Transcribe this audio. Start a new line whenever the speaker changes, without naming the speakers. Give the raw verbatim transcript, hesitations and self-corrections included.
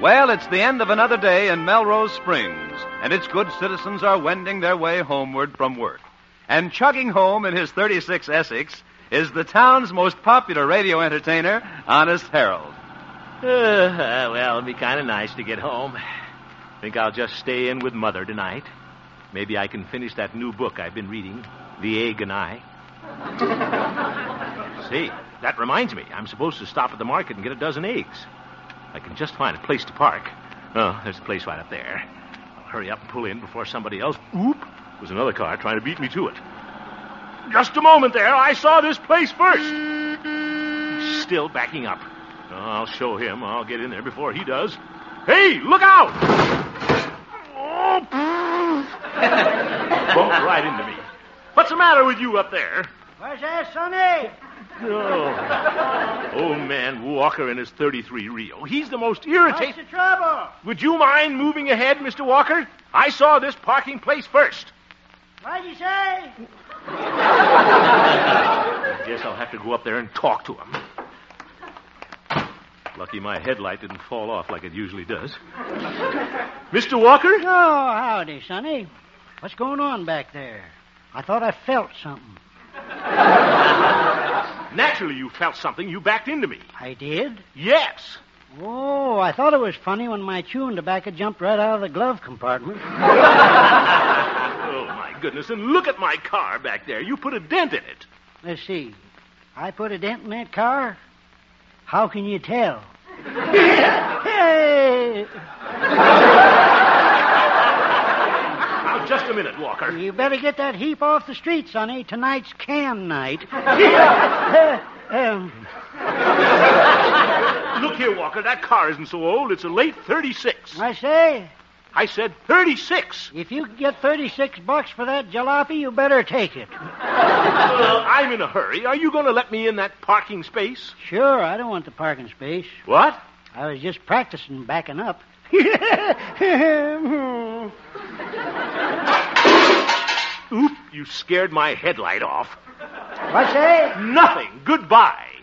Well, it's the end of another day in Melrose Springs, and its good citizens are wending their way homeward from work. And chugging home in his thirty-six Essex is the town's most popular radio entertainer, Honest Harold.
Uh, uh, well, it'd be kind of nice to get home. Think I'll just stay in with Mother tonight. Maybe I can finish that new book I've been reading, The Egg and I. See, that reminds me. I'm supposed to stop at the market and get a dozen eggs. I can just find a place to park. Oh, there's a place right up there. I'll hurry up and pull in before somebody else... Oop! There's another car trying to beat me to it. Just a moment there. I saw this place first. He's still backing up. Oh, I'll show him. I'll get in there before he does. Hey, look out! Oh, bumped right into me. What's the matter with you up there?
What's that, Sonny?
Oh. Old man Walker and his thirty-three Rio. He's the most irritating...
What's the trouble?
Would you mind moving ahead, Mister Walker? I saw this parking place first.
What'd you say?
I guess I'll have to go up there and talk to him. Lucky my headlight didn't fall off like it usually does. Mister Walker?
Oh, howdy, Sonny. What's going on back there? I thought I felt something.
Naturally you felt something. You backed into me.
I did?
Yes.
Oh, I thought it was funny when my chewing tobacco jumped right out of the glove compartment.
Oh, my goodness. And look at my car back there. You put a dent in it.
Let's see. I put a dent in that car? How can you tell? Hey!
Now, just a minute, Walker.
You better get that heap off the street, Sonny. Tonight's can night. um...
Look here, Walker. That car isn't so old. It's a late thirty-six.
I say...
I said thirty-six.
If you can get thirty-six bucks for that jalopy, you better take it.
Well, I'm in a hurry. Are you going to let me in that parking space?
Sure, I don't want the parking space.
What?
I was just practicing backing up.
Oop, you scared my headlight off.
What's that?
Nothing. Goodbye.